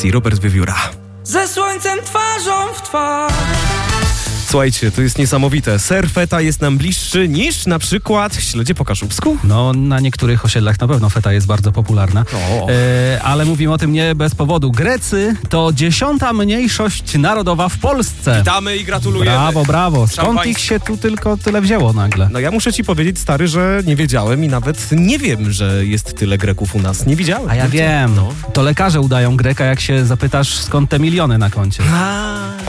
Polski, Robert Wiewióra. Ze słońcem twarzą w twarz. Słuchajcie, to jest niesamowite. Ser feta jest nam bliższy niż na przykład śledzie po kaszubsku. No, na niektórych osiedlach na pewno feta jest bardzo popularna. Ale mówimy o tym nie bez powodu. Grecy to 10. mniejszość narodowa w Polsce. Witamy i gratulujemy. Brawo, brawo. Skąd Szampański. ich się tu tylko tyle wzięło nagle? No ja muszę ci powiedzieć, stary, że nie wiedziałem i nawet nie wiem, że jest tyle Greków u nas. Nie widziałem. A ja wiem. No. To lekarze udają Greka, jak się zapytasz, skąd te miliony na koncie.